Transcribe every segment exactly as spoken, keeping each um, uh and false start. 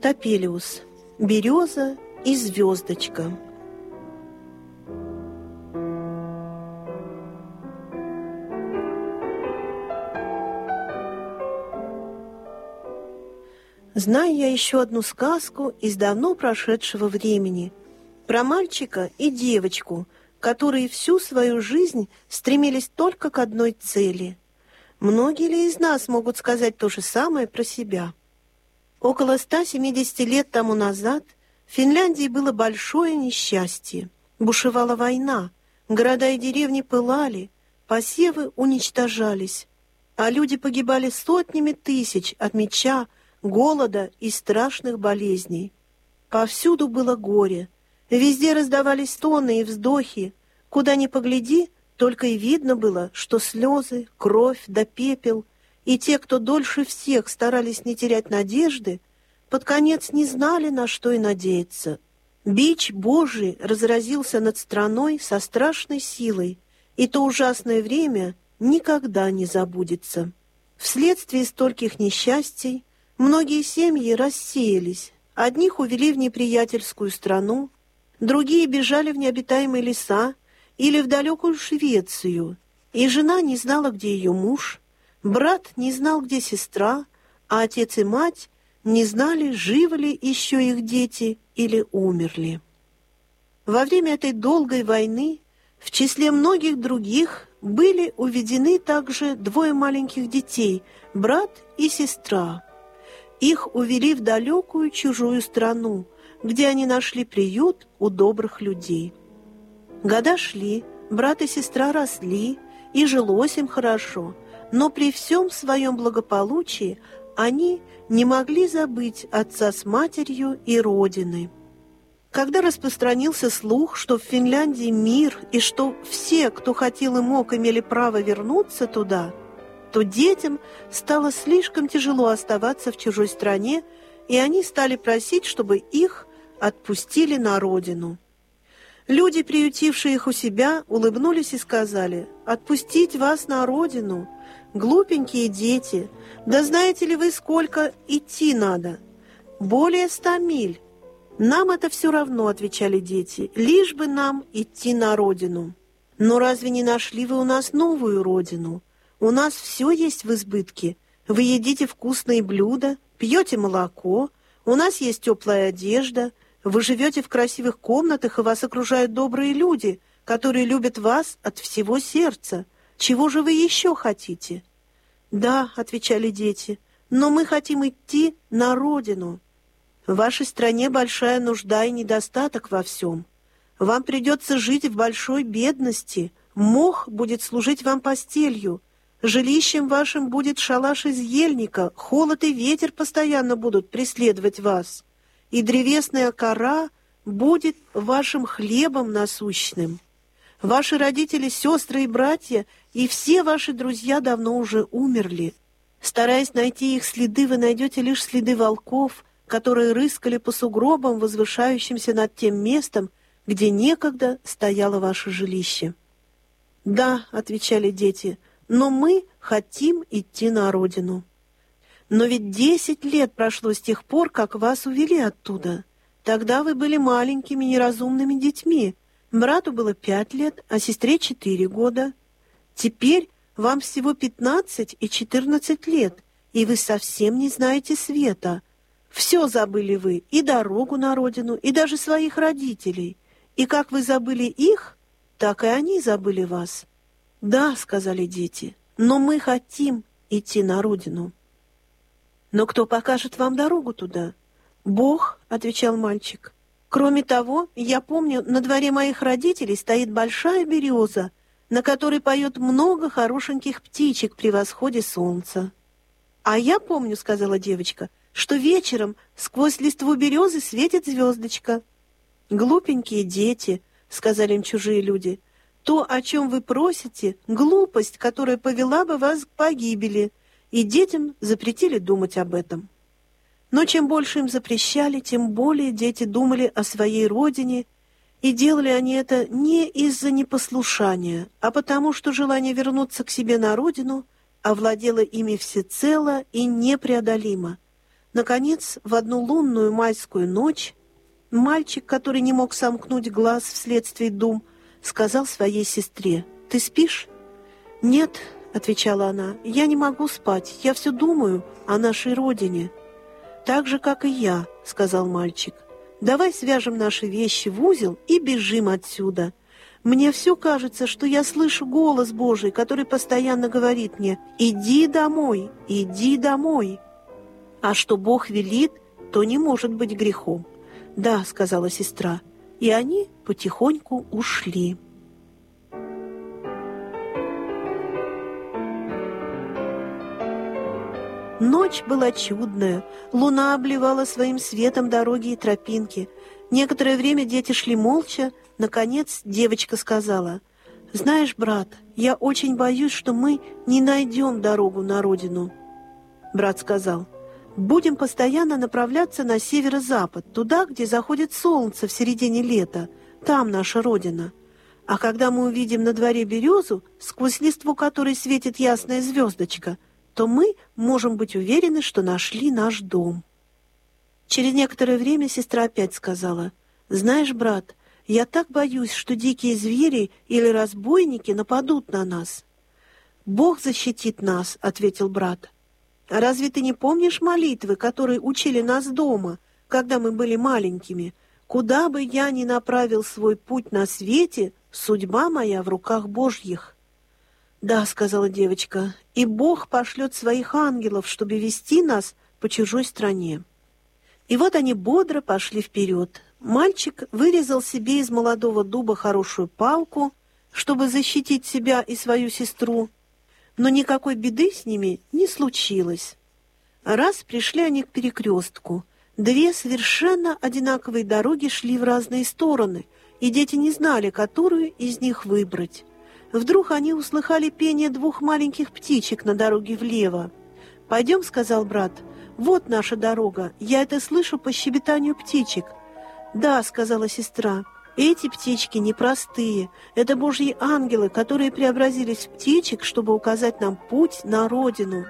Топелиус. Береза и звездочка. Знаю я еще одну сказку из давно прошедшего времени про мальчика и девочку, которые всю свою жизнь стремились только к одной цели. Многие ли из нас могут сказать то же самое про себя? Около ста семидесяти лет тому назад в Финляндии было большое несчастье. Бушевала война, города и деревни пылали, посевы уничтожались, а люди погибали сотнями тысяч от меча, голода и страшных болезней. Повсюду было горе, везде раздавались стоны и вздохи. Куда ни погляди, только и видно было, что слезы, кровь да пепел, и те, кто дольше всех старались не терять надежды, под конец не знали, на что и надеяться. Бич Божий разразился над страной со страшной силой, и то ужасное время никогда не забудется. Вследствие стольких несчастий многие семьи рассеялись. Одних увели в неприятельскую страну, другие бежали в необитаемые леса или в далекую Швецию, и жена не знала, где ее муж, брат не знал, где сестра, а отец и мать не знали, живы ли еще их дети или умерли. Во время этой долгой войны в числе многих других были уведены также двое маленьких детей, брат и сестра. Их увели в далекую чужую страну, где они нашли приют у добрых людей. Года шли, брат и сестра росли, и жилось им хорошо, но при всем своем благополучии они не могли забыть отца с матерью и родины. Когда распространился слух, что в Финляндии мир и что все, кто хотел и мог, имели право вернуться туда, то детям стало слишком тяжело оставаться в чужой стране, и они стали просить, чтобы их отпустили на родину. Люди, приютившие их у себя, улыбнулись и сказали: «Отпустить вас на родину? Глупенькие дети! Да знаете ли вы, сколько идти надо? Более ста миль!» «Нам это все равно», — отвечали дети, — «лишь бы нам идти на родину». «Но разве не нашли вы у нас новую родину? У нас все есть в избытке. Вы едите вкусные блюда, пьете молоко, у нас есть теплая одежда, вы живете в красивых комнатах, и вас окружают добрые люди, которые любят вас от всего сердца. Чего же вы еще хотите?» «Да», — отвечали дети, — «но мы хотим идти на родину». «В вашей стране большая нужда и недостаток во всем. Вам придется жить в большой бедности, мох будет служить вам постелью, жилищем вашим будет шалаш из ельника, холод и ветер постоянно будут преследовать вас, и древесная кора будет вашим хлебом насущным. Ваши родители, сестры и братья, и все ваши друзья давно уже умерли. Стараясь найти их следы, вы найдете лишь следы волков, которые рыскали по сугробам, возвышающимся над тем местом, где некогда стояло ваше жилище». «Да», — отвечали дети, — «но мы хотим идти на родину». «Но ведь десять лет прошло с тех пор, как вас увели оттуда. Тогда вы были маленькими неразумными детьми. Брату было пять лет, а сестре четыре года. Теперь вам всего пятнадцать и четырнадцать лет, и вы совсем не знаете света. Все забыли вы, и дорогу на родину, и даже своих родителей. И как вы забыли их, так и они забыли вас». «Да», — сказали дети, — «но мы хотим идти на родину». «Но кто покажет вам дорогу туда?» «Бог», — отвечал мальчик. «Кроме того, я помню, на дворе моих родителей стоит большая береза, на которой поет много хорошеньких птичек при восходе солнца». «А я помню», — сказала девочка, — «что вечером сквозь листву березы светит звездочка». «Глупенькие дети», — сказали им чужие люди, — «то, о чем вы просите, глупость, которая повела бы вас к погибели», и детям запретили думать об этом. Но чем больше им запрещали, тем более дети думали о своей родине, и делали они это не из-за непослушания, а потому что желание вернуться к себе на родину овладело ими всецело и непреодолимо. Наконец, в одну лунную майскую ночь мальчик, который не мог сомкнуть глаз вследствие дум, сказал своей сестре: «Ты спишь?» «Нет», — отвечала она, — «я не могу спать, я все думаю о нашей родине». «Так же, как и я», — сказал мальчик. «Давай свяжем наши вещи в узел и бежим отсюда. Мне все кажется, что я слышу голос Божий, который постоянно говорит мне: иди домой, иди домой. А что Бог велит, то не может быть грехом». «Да», — сказала сестра, и они потихоньку ушли. Ночь была чудная, луна обливала своим светом дороги и тропинки. Некоторое время дети шли молча. Наконец девочка сказала: «Знаешь, брат, я очень боюсь, что мы не найдем дорогу на родину». Брат сказал: «Будем постоянно направляться на северо-запад, туда, где заходит солнце в середине лета. Там наша родина. А когда мы увидим на дворе березу, сквозь листву которой светит ясная звездочка, то мы можем быть уверены, что нашли наш дом». Через некоторое время сестра опять сказала: «Знаешь, брат, я так боюсь, что дикие звери или разбойники нападут на нас». «Бог защитит нас», — ответил брат. «А разве ты не помнишь молитвы, которые учили нас дома, когда мы были маленькими? Куда бы я ни направил свой путь на свете, судьба моя в руках Божьих». «Да», — сказала девочка, — «и Бог пошлет своих ангелов, чтобы вести нас по чужой стране». И вот они бодро пошли вперед. Мальчик вырезал себе из молодого дуба хорошую палку, чтобы защитить себя и свою сестру, но никакой беды с ними не случилось. Раз пришли они к перекрестку. Две совершенно одинаковые дороги шли в разные стороны, и дети не знали, которую из них выбрать. Вдруг они услыхали пение двух маленьких птичек на дороге влево. «Пойдем», — сказал брат, — «вот наша дорога, я это слышу по щебетанию птичек». «Да», — сказала сестра, — «эти птички непростые, это Божьи ангелы, которые преобразились в птичек, чтобы указать нам путь на родину».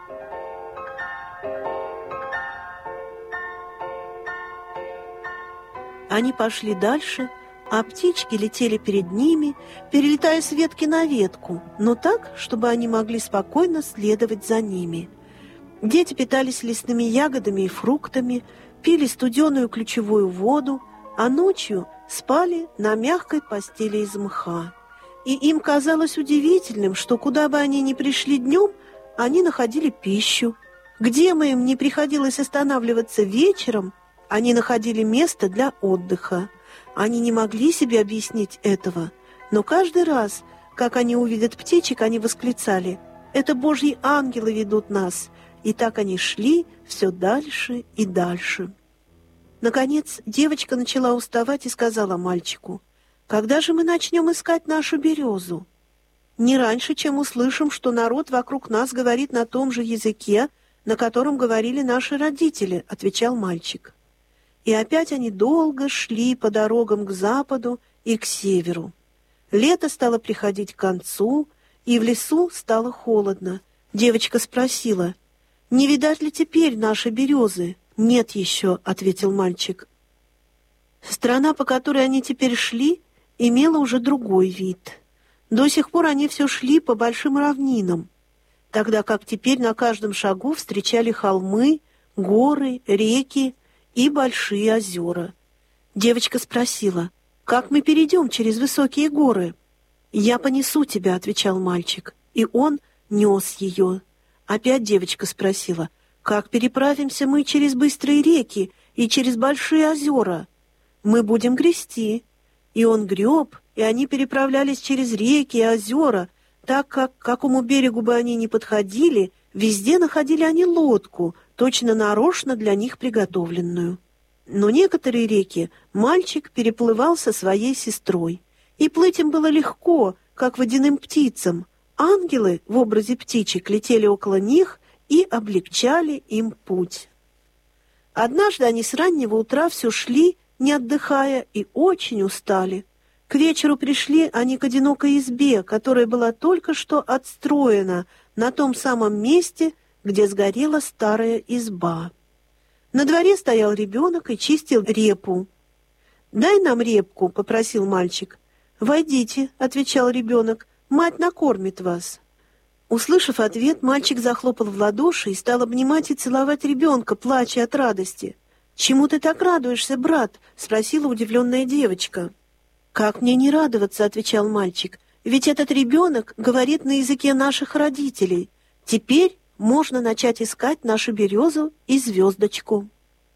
Они пошли дальше, а птички летели перед ними, перелетая с ветки на ветку, но так, чтобы они могли спокойно следовать за ними. Дети питались лесными ягодами и фруктами, пили студеную ключевую воду, а ночью спали на мягкой постели из мха. И им казалось удивительным, что куда бы они ни пришли днем, они находили пищу. Где бы им ни приходилось останавливаться вечером, они находили место для отдыха. Они не могли себе объяснить этого, но каждый раз, как они увидят птичек, они восклицали: «Это Божьи ангелы ведут нас». И так они шли все дальше и дальше. Наконец девочка начала уставать и сказала мальчику: «Когда же мы начнем искать нашу березу?» «Не раньше, чем услышим, что народ вокруг нас говорит на том же языке, на котором говорили наши родители», — отвечал мальчик. И опять они долго шли по дорогам к западу и к северу. Лето стало приходить к концу, и в лесу стало холодно. Девочка спросила: «Не видать ли теперь наши березы?» «Нет еще», — ответил мальчик. Страна, по которой они теперь шли, имела уже другой вид. До сих пор они все шли по большим равнинам, тогда как теперь на каждом шагу встречали холмы, горы, реки и большие озера. Девочка спросила: «Как мы перейдем через высокие горы?» «Я понесу тебя», — отвечал мальчик, и он нес ее. Опять девочка спросила: «Как переправимся мы через быстрые реки и через большие озера?» «Мы будем грести». И он греб, и они переправлялись через реки и озера, так как, к какому берегу бы они ни подходили, везде находили они лодку, точно нарочно для них приготовленную. Но некоторые реки мальчик переплывал со своей сестрой, и плыть им было легко, как водяным птицам. Ангелы в образе птичек летели около них и облегчали им путь. Однажды они с раннего утра все шли, не отдыхая, и очень устали. К вечеру пришли они к одинокой избе, которая была только что отстроена на том самом месте, где сгорела старая изба. На дворе стоял ребенок и чистил репу. «Дай нам репку», — попросил мальчик. «Войдите», — отвечал ребенок, — «мать накормит вас». Услышав ответ, мальчик захлопал в ладоши и стал обнимать и целовать ребенка, плача от радости. «Чему ты так радуешься, брат?» — спросила удивленная девочка. «Как мне не радоваться?» — отвечал мальчик. «Ведь этот ребенок говорит на языке наших родителей. Теперь можно начать искать нашу березу и звездочку».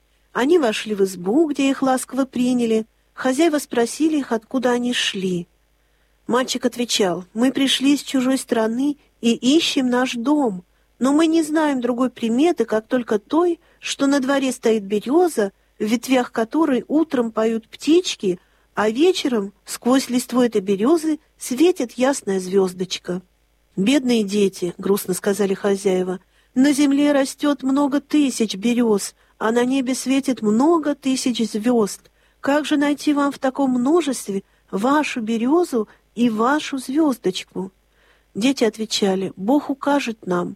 Они вошли в избу, где их ласково приняли. Хозяева спросили их, откуда они шли. Мальчик отвечал: «Мы пришли из чужой страны и ищем наш дом, но мы не знаем другой приметы, как только той, что на дворе стоит береза, в ветвях которой утром поют птички, а вечером сквозь листву этой березы светит ясная звездочка». «Бедные дети», — грустно сказали хозяева, — «на земле растет много тысяч берез, а на небе светит много тысяч звезд. Как же найти вам в таком множестве вашу березу и вашу звездочку?» Дети отвечали: «Бог укажет нам».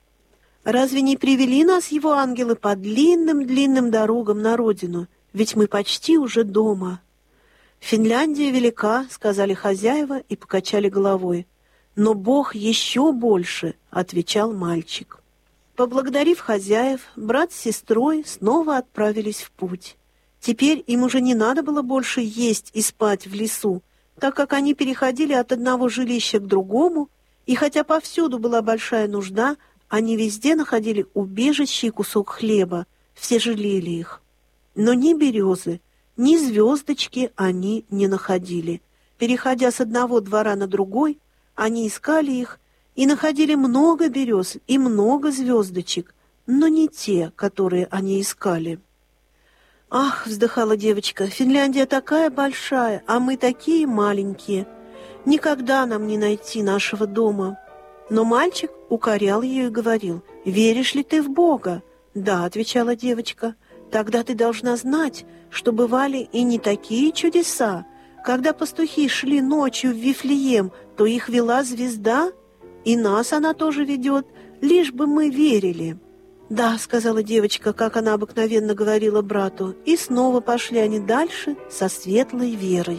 «Разве не привели нас его ангелы по длинным-длинным дорогам на родину? Ведь мы почти уже дома». «Финляндия велика», — сказали хозяева и покачали головой. «Но Бог еще больше», — отвечал мальчик. Поблагодарив хозяев, брат с сестрой снова отправились в путь. Теперь им уже не надо было больше есть и спать в лесу, так как они переходили от одного жилища к другому, и хотя повсюду была большая нужда, они везде находили убежище и кусок хлеба, все жалели их. Но ни березы, ни звездочки они не находили. Переходя с одного двора на другой, они искали их и находили много берез и много звездочек, но не те, которые они искали. «Ах!» — вздыхала девочка, — «Финляндия такая большая, а мы такие маленькие. Никогда нам не найти нашего дома». Но мальчик укорял ее и говорил: «Веришь ли ты в Бога?» «Да», — отвечала девочка, — «тогда ты должна знать, что бывали и не такие чудеса. Когда пастухи шли ночью в Вифлеем, то их вела звезда, и нас она тоже ведет, лишь бы мы верили». «Да», — сказала девочка, как она обыкновенно говорила брату, и снова пошли они дальше со светлой верой.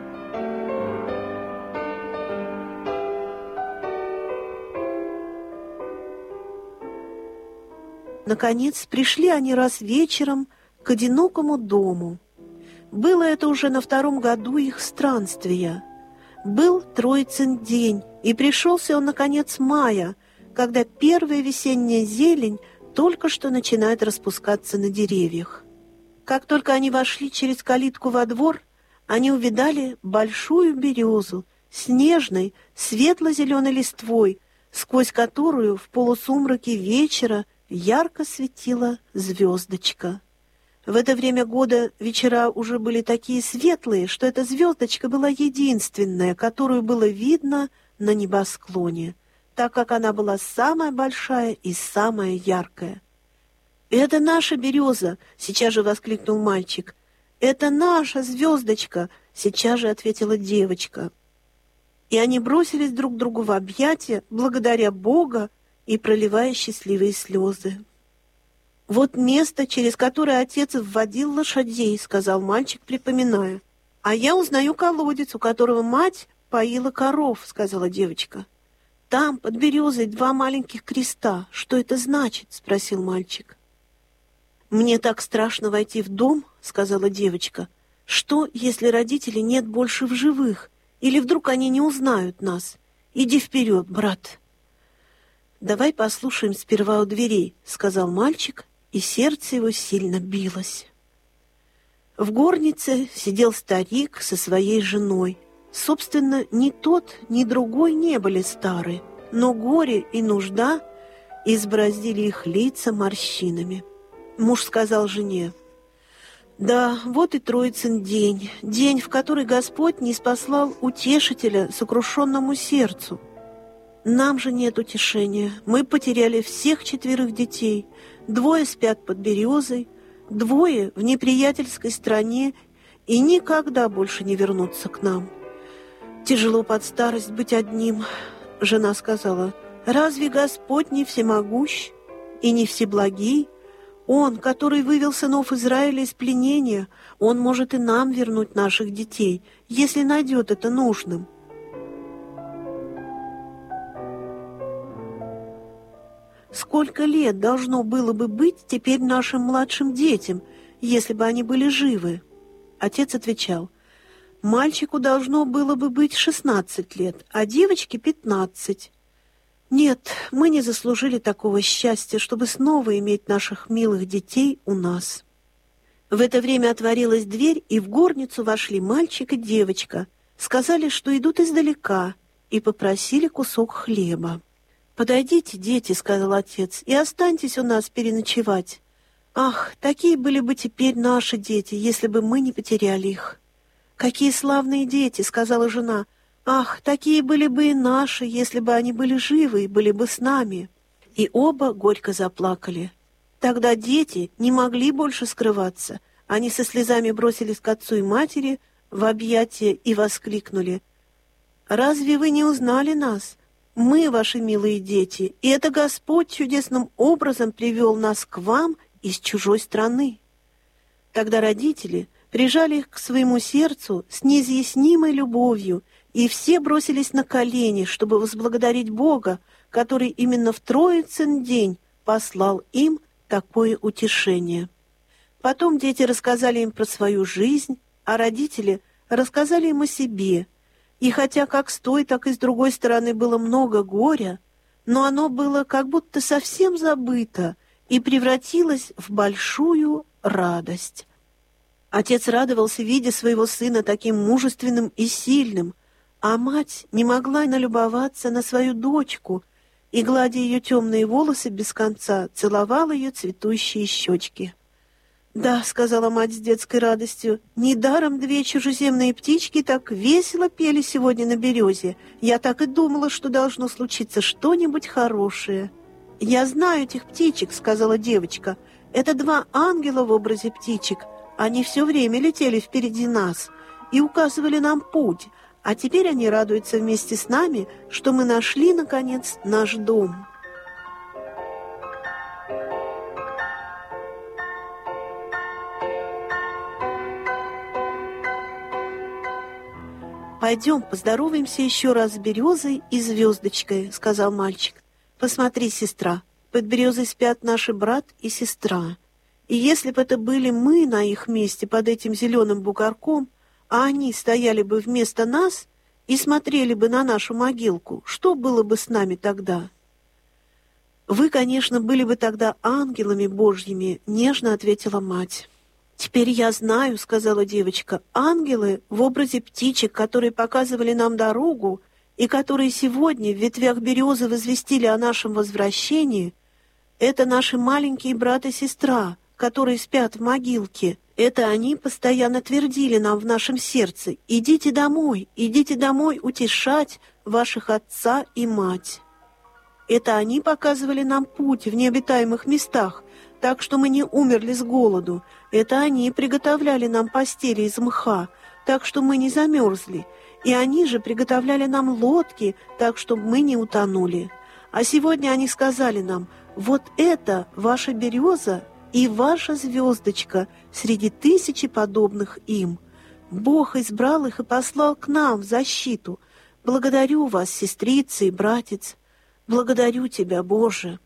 Наконец, пришли они раз вечером к одинокому дому. Было это уже на втором году их странствия. Был Троицын день, и пришелся он на конец мая, когда первая весенняя зелень только что начинает распускаться на деревьях. Как только они вошли через калитку во двор, они увидали большую березу с нежной, светло-зеленой листвой, сквозь которую в полусумраке вечера ярко светила звездочка. В это время года вечера уже были такие светлые, что эта звездочка была единственная, которую было видно на небосклоне, так как она была самая большая и самая яркая. «Это наша береза!» — сейчас же воскликнул мальчик. «Это наша звездочка!» — сейчас же ответила девочка. И они бросились друг к другу в объятия, благодаря Бога и проливая счастливые слезы. «Вот место, через которое отец вводил лошадей», — сказал мальчик, припоминая. «А я узнаю колодец, у которого мать поила коров», — сказала девочка. «Там, под березой, два маленьких креста. Что это значит?» — спросил мальчик. «Мне так страшно войти в дом», — сказала девочка. «Что, если родителей нет больше в живых? Или вдруг они не узнают нас? Иди вперед, брат». «Давай послушаем сперва у дверей», — сказал мальчик, и сердце его сильно билось. В горнице сидел старик со своей женой. Собственно, ни тот, ни другой не были стары, но горе и нужда избороздили их лица морщинами. Муж сказал жене: «Да, вот и Троицын день, день, в который Господь ниспослал утешителя сокрушенному сердцу. Нам же нет утешения. Мы потеряли всех четверых детей. Двое спят под березой, двое в неприятельской стране и никогда больше не вернутся к нам. Тяжело под старость быть одним». Жена сказала: «Разве Господь не всемогущ и не всеблагий? Он, который вывел сынов Израиля из пленения, Он может и нам вернуть наших детей, если найдет это нужным. Сколько лет должно было бы быть теперь нашим младшим детям, если бы они были живы? Отец отвечал: мальчику должно было бы быть шестнадцать лет, а девочке пятнадцать. Нет, мы не заслужили такого счастья, чтобы снова иметь наших милых детей у нас. В это время отворилась дверь, и в горницу вошли мальчик и девочка. Сказали, что идут издалека, и попросили кусок хлеба. «Подойдите, дети, — сказал отец, — и останьтесь у нас переночевать. Ах, такие были бы теперь наши дети, если бы мы не потеряли их». «Какие славные дети! — сказала жена. Ах, такие были бы и наши, если бы они были живы и были бы с нами». И оба горько заплакали. Тогда дети не могли больше скрываться. Они со слезами бросились к отцу и матери в объятия и воскликнули: «Разве вы не узнали нас? Мы, ваши милые дети, и это Господь чудесным образом привел нас к вам из чужой страны». Тогда родители прижали их к своему сердцу с неизъяснимой любовью, и все бросились на колени, чтобы возблагодарить Бога, который именно в Троицын день послал им такое утешение. Потом дети рассказали им про свою жизнь, а родители рассказали им о себе. И хотя как с той, так и с другой стороны было много горя, но оно было как будто совсем забыто и превратилось в большую радость. Отец радовался, видя своего сына таким мужественным и сильным, а мать не могла налюбоваться на свою дочку и, гладя ее темные волосы без конца, целовала ее цветущие щечки. «Да, — сказала мать с детской радостью, — недаром две чужеземные птички так весело пели сегодня на березе. Я так и думала, что должно случиться что-нибудь хорошее». «Я знаю этих птичек, — сказала девочка. Это два ангела в образе птичек. Они все время летели впереди нас и указывали нам путь, а теперь они радуются вместе с нами, что мы нашли, наконец, наш дом». «Пойдем, поздороваемся еще раз с березой и звездочкой, — сказал мальчик. — Посмотри, сестра, под березой спят наши брат и сестра. И если бы это были мы на их месте под этим зеленым бугорком, а они стояли бы вместо нас и смотрели бы на нашу могилку, что было бы с нами тогда?» «Вы, конечно, были бы тогда ангелами Божьими, — нежно ответила мать. «Теперь я знаю, — сказала девочка, — ангелы в образе птичек, которые показывали нам дорогу и которые сегодня в ветвях березы возвестили о нашем возвращении, это наши маленькие брат и сестра, которые спят в могилке. Это они постоянно твердили нам в нашем сердце: идите домой, идите домой утешать ваших отца и мать. Это они показывали нам путь в необитаемых местах, так что мы не умерли с голоду. Это они приготовляли нам постели из мха, так что мы не замерзли. И они же приготовляли нам лодки, так что мы не утонули. А сегодня они сказали нам: вот это ваша береза и ваша звездочка среди тысячи подобных им. Бог избрал их и послал к нам в защиту. Благодарю вас, сестрица и братец. Благодарю тебя, Боже».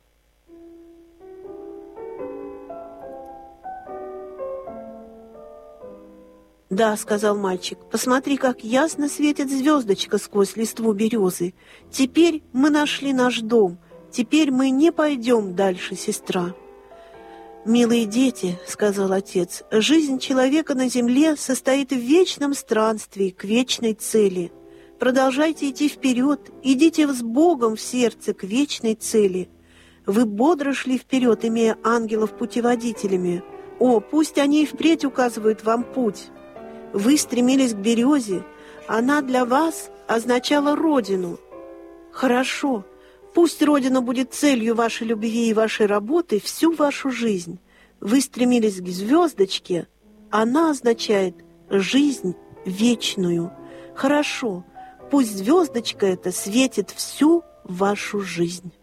«Да, — сказал мальчик, — посмотри, как ясно светит звездочка сквозь листву березы. Теперь мы нашли наш дом. Теперь мы не пойдем дальше, сестра». «Милые дети, — сказал отец, — жизнь человека на земле состоит в вечном странстве к вечной цели. Продолжайте идти вперед, идите с Богом в сердце к вечной цели. Вы бодро шли вперед, имея ангелов путеводителями. О, пусть они и впредь указывают вам путь. Вы стремились к березе, она для вас означала Родину. Хорошо, пусть Родина будет целью вашей любви и вашей работы всю вашу жизнь. Вы стремились к звездочке, она означает жизнь вечную. Хорошо, пусть звездочка эта светит всю вашу жизнь».